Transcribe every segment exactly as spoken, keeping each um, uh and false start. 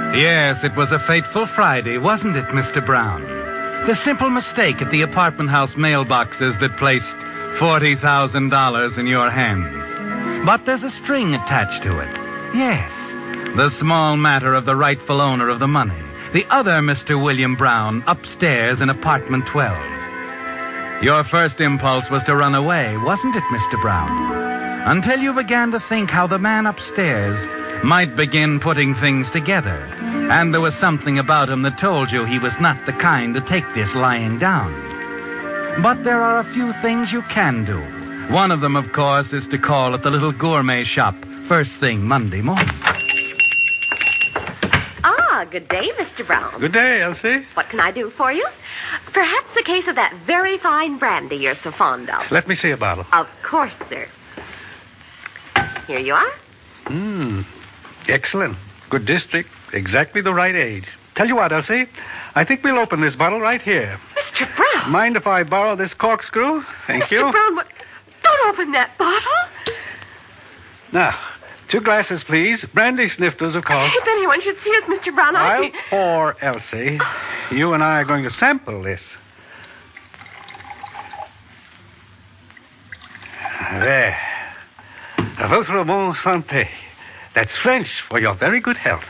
Yes, it was a fateful Friday, wasn't it, Mister Brown? The simple mistake at the apartment house mailboxes that placed forty thousand dollars in your hands. But there's a string attached to it. Yes, the small matter of the rightful owner of the money. The other Mister William Brown, upstairs in apartment twelve. Your first impulse was to run away, wasn't it, Mister Brown? Until you began to think how the man upstairs might begin putting things together. And there was something about him that told you he was not the kind to take this lying down. But there are a few things you can do. One of them, of course, is to call at the little gourmet shop first thing Monday morning. Ah, good day, Mister Brown. Good day, Elsie. What can I do for you? Perhaps a case of that very fine brandy you're so fond of. Let me see a bottle. Of course, sir. Here you are. Mmm. Excellent. Good district. Exactly the right age. Tell you what, Elsie. I think we'll open this bottle right here. Mister Brown. Mind if I borrow this corkscrew? Thank Mister you. Mister Brown, what? Don't open that bottle. Now, two glasses, please. Brandy snifters, of course. If anyone should see us, Mister Brown, I'd I'll be... pour, Elsie. You and I are going to sample this. There. A votre bonne santé. That's French for your very good health.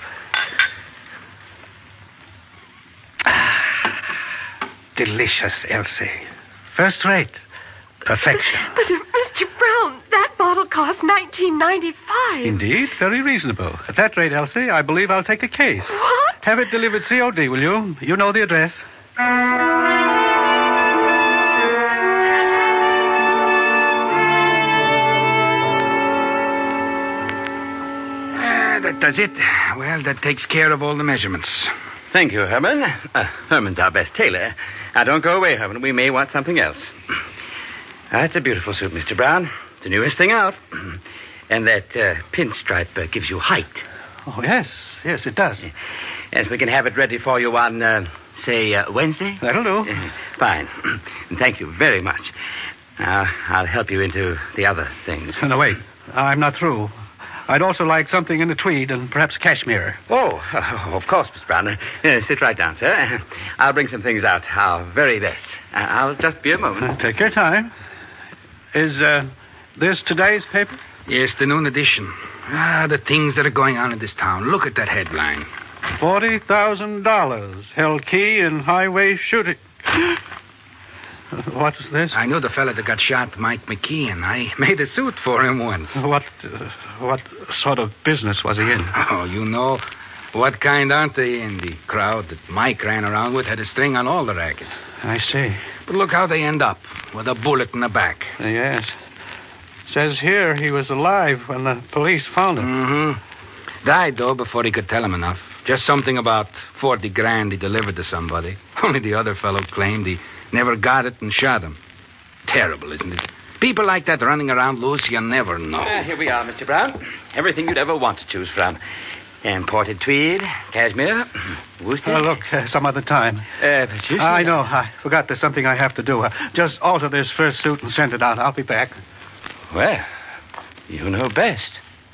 Ah, delicious, Elsie. First rate. Perfection. But, but Mister Brown, that bottle cost nineteen ninety-five. Indeed, very reasonable. At that rate, Elsie, I believe I'll take a case. What? Have it delivered C O D, will you? You know the address. That does it. Well, that takes care of all the measurements. Thank you, Herman. Uh, Herman's our best tailor. Now, don't go away, Herman. We may want something else. That's a beautiful suit, Mister Brown. It's the newest thing out. And that uh, pinstripe uh, gives you height. Oh, yes. Yes, it does. Yes, we can have it ready for you on, uh, say, uh, Wednesday? That'll do. Uh, fine. Thank you very much. Now, I'll help you into the other things. No, wait. I'm not through. I'd also like something in the tweed and perhaps cashmere. Oh, uh, of course, Mister Brown. Uh, sit right down, sir. I'll bring some things out. Our very best. Uh, I'll just be a moment. Uh, take your time. Is uh, this today's paper? Yes, the noon edition. Ah, the things that are going on in this town. Look at that headline. Forty thousand dollars held key in highway shooting. What is this? I knew the fella that got shot, Mike McKeon. I made a suit for him once. What, uh, what sort of business was he in? Oh, you know what kind aren't they in? The crowd that Mike ran around with had a string on all the rackets. I see. But look how they end up, with a bullet in the back. Uh, yes. Says here he was alive when the police found him. Mm-hmm. Died, though, before he could tell him enough. Just something about forty grand he delivered to somebody. Only the other fellow claimed he never got it and shot him. Terrible, isn't it? People like that running around loose, you never know. Uh, here we are, Mister Brown. Everything you'd ever want to choose from. Imported tweed, cashmere, worsted. Uh, look, uh, some other time. Uh, but you I know. I forgot there's something I have to do. Uh, just alter this first suit and send it out. I'll be back. Well, you know best.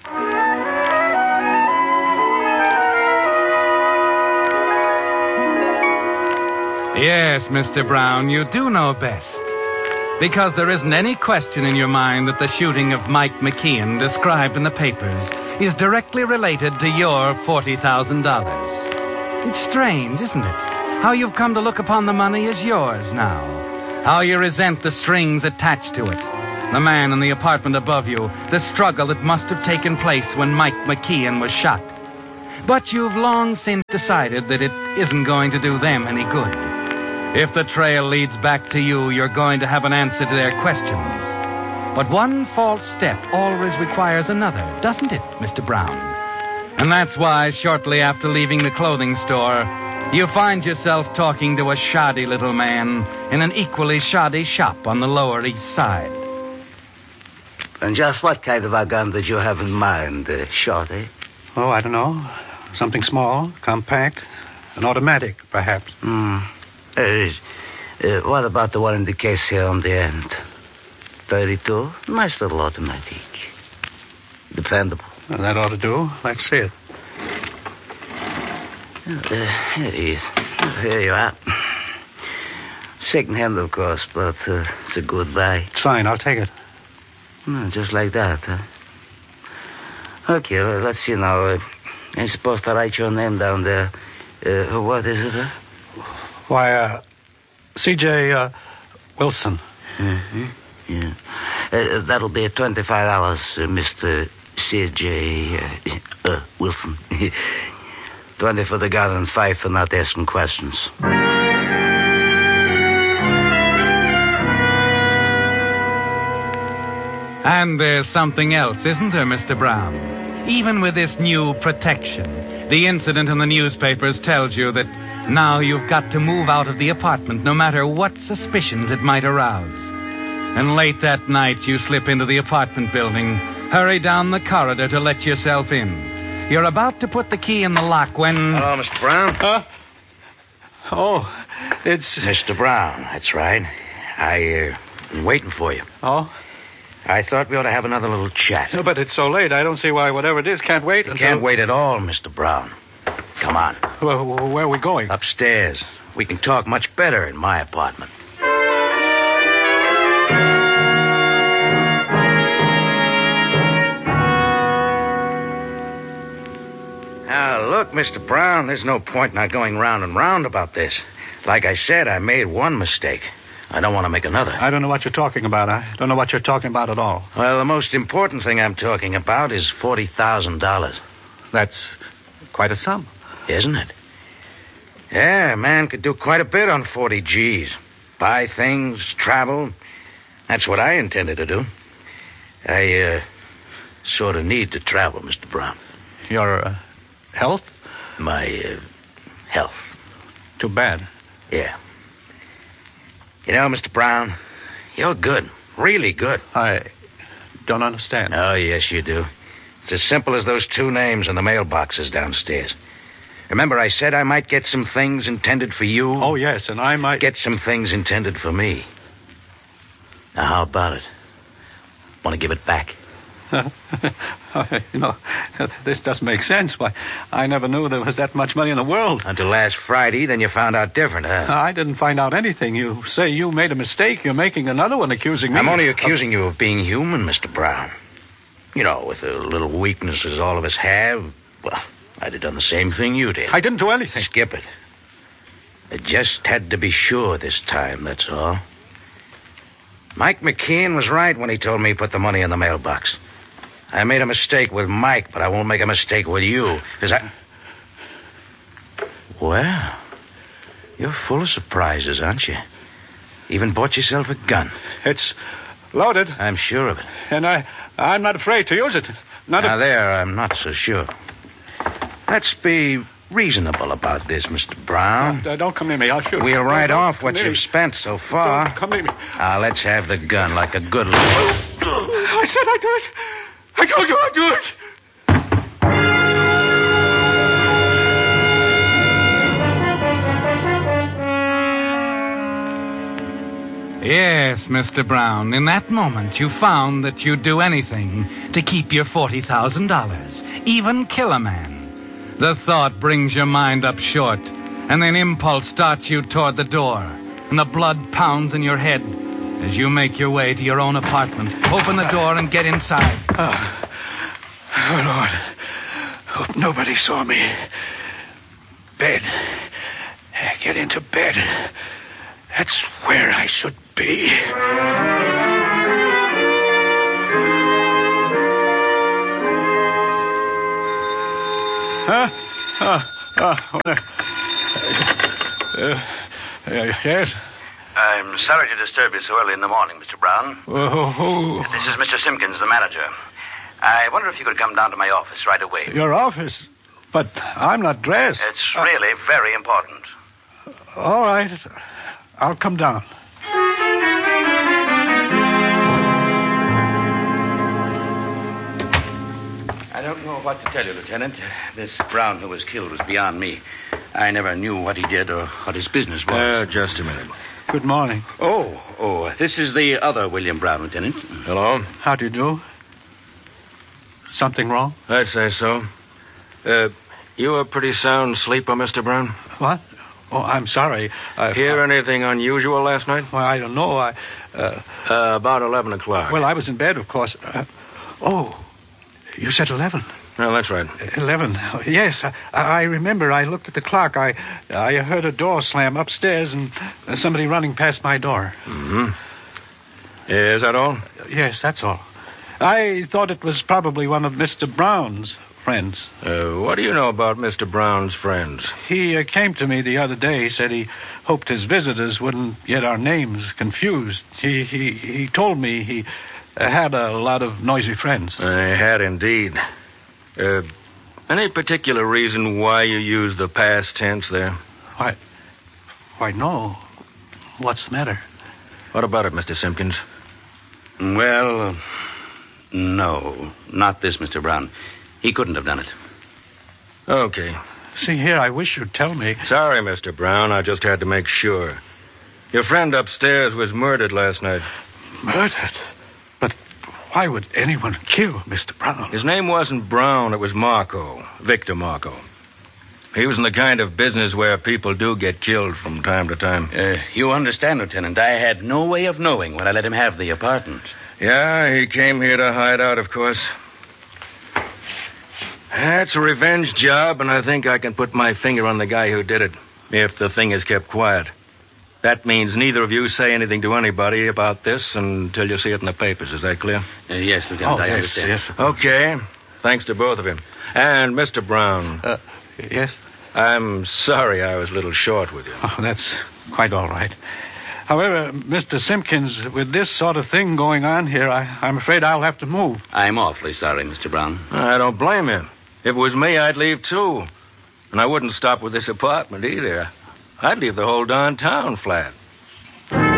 Yes, Mister Brown, you do know best. Because there isn't any question in your mind that the shooting of Mike McKeon, described in the papers, is directly related to your forty thousand dollars. It's strange, isn't it? How you've come to look upon the money as yours now. How you resent the strings attached to it. The man in the apartment above you, the struggle that must have taken place when Mike McKeon was shot. But you've long since decided that it isn't going to do them any good. If the trail leads back to you, you're going to have an answer to their questions. But one false step always requires another, doesn't it, Mister Brown? And that's why, shortly after leaving the clothing store, you find yourself talking to a shoddy little man in an equally shoddy shop on the Lower East Side. And just what kind of a gun did you have in mind, uh, Shorty? Oh, I don't know. Something small, compact, an automatic, perhaps. Hmm. Uh, uh, what about the one in the case here on the end? thirty-two? Nice little automatic. Dependable. Well, that ought to do. Let's see it. Uh, here it is. Here you are. Second hand, of course, but uh, it's a good buy. It's fine. I'll take it. Hmm, just like that, huh? Okay, well, let's see now. Uh, I'm supposed to write your name down there. Uh, what is it, huh? Why, uh, C J Uh, Wilson. Mm-hmm. Yeah. Uh, that'll be twenty-five dollars, uh, Mister C J Uh, uh, Wilson. Twenty for the gun and five for not asking questions. And there's something else, isn't there, Mister Brown? Even with this new protection, the incident in the newspapers tells you that now you've got to move out of the apartment no matter what suspicions it might arouse. And late that night, you slip into the apartment building, hurry down the corridor to let yourself in. You're about to put the key in the lock when... Hello, Mister Brown. Huh? Oh, it's... Mister Brown, that's right. I, uh, been waiting for you. Oh? I thought we ought to have another little chat. No, but it's so late. I don't see why whatever it is can't wait You until... can't wait at all, Mister Brown. Come on. Well, where are we going? Upstairs. We can talk much better in my apartment. Now, look, Mister Brown, there's no point not going round and round about this. Like I said, I made one mistake. I don't want to make another. I don't know what you're talking about. I don't know what you're talking about at all. Well, the most important thing I'm talking about is forty thousand dollars. That's quite a sum. Isn't it? Yeah, a man could do quite a bit on forty G's. Buy things, travel. That's what I intended to do. I, uh, sort of need to travel, Mister Brown. Your uh, health? My, uh, health. Too bad. Yeah. You know, Mister Brown, you're good. Really good. I don't understand. Oh, yes, you do. It's as simple as those two names in the mailboxes downstairs. Remember I said I might get some things intended for you? Oh, yes, and I might... Get some things intended for me. Now, how about it? Want to give it back? You know, this doesn't make sense. Why, I never knew there was that much money in the world. Until last Friday, then you found out different, huh? I didn't find out anything. You say you made a mistake. You're making another one accusing me. I'm only accusing you of being human, Mister Brown. You know, with the little weaknesses all of us have. Well, I'd have done the same thing you did. I didn't do anything. Skip it. I just had to be sure this time, that's all. Mike McKeon was right when he told me he put the money in the mailbox. I made a mistake with Mike, but I won't make a mistake with you, because I... Well, you're full of surprises, aren't you? Even bought yourself a gun. It's loaded. I'm sure of it. And I, I'm not afraid to use it. Not now, a... there, I'm not so sure. Let's be reasonable about this, Mister Brown. Uh, don't come near me. I'll shoot. We'll Don't- write don't off come what near you've me. spent so far. Don't come near me. Now, let's have the gun like a good little... I said I'd do it. I told you I'd do it. Yes, Mister Brown, in that moment you found that you'd do anything to keep your forty thousand dollars, even kill a man. The thought brings your mind up short, and then impulse starts you toward the door, and the blood pounds in your head as you make your way to your own apartment, open the door, and get inside. Oh, oh Lord. Hope nobody saw me. Bed. Get into bed. That's where I should be. Huh? Uh, uh, uh, uh, yes? I'm sorry to disturb you so early in the morning, Mister Brown. Uh, who? This is Mister Simpkins, the manager. I wonder if you could come down to my office right away. Your office? But I'm not dressed. It's really very important. All right. I'll come down. I don't know what to tell you, Lieutenant. This Brown who was killed was beyond me. I never knew what he did or what his business was. Uh, just a minute. Good morning. Oh, oh, this is the other William Brown, Lieutenant. Hello? How do you do? Something wrong? I'd say so. Uh, You a pretty sound sleeper, Mister Brown? What? Oh, I'm sorry. I, Hear anything unusual last night? Well, I don't know. I, uh, Uh, about eleven o'clock. well, I was in bed, of course. Uh, oh, you said eleven. Well, that's right. Eleven. Yes, I, I remember. I looked at the clock. I, I heard a door slam upstairs and uh, somebody running past my door. Mm-hmm. Is that all? Yes, that's all. I thought it was probably one of Mister Brown's friends. Uh, what do you know about Mister Brown's friends? He uh, came to me the other day, said he hoped his visitors wouldn't get our names confused. He he, he told me he uh, had a lot of noisy friends. I had indeed. Uh, any particular reason why you use the past tense there? Why, why, no. What's the matter? What about it, Mister Simpkins? Well, no. Not this, Mister Brown. He couldn't have done it. Okay. See here, I wish you'd tell me. Sorry, Mister Brown. I just had to make sure. Your friend upstairs was murdered last night. Murdered? But why would anyone kill Mister Brown? His name wasn't Brown. It was Marco. Victor Marco. He was in the kind of business where people do get killed from time to time. Uh, you understand, Lieutenant, I had no way of knowing when I let him have the apartment. Yeah, he came here to hide out, of course. That's a revenge job, and I think I can put my finger on the guy who did it, if the thing is kept quiet. That means neither of you say anything to anybody about this until you see it in the papers. Is that clear? Uh, yes, Lieutenant, Oh, I yes, understand. yes. Okay. Thanks to both of you. And Mister Brown, Uh, yes? I'm sorry I was a little short with you. Oh, that's quite all right. However, Mister Simpkins, with this sort of thing going on here, I, I'm afraid I'll have to move. I'm awfully sorry, Mister Brown. I don't blame him. If it was me, I'd leave too. And I wouldn't stop with this apartment either. I'd leave the whole darn town flat.